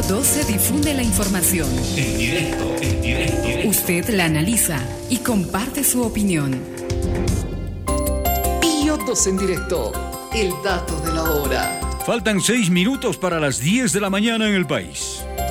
Pío 12 difunde la información. En directo. Usted la analiza y comparte su opinión. Pío 12 en directo. El dato de la hora. Faltan 6 minutos para las 10 de la mañana en el país.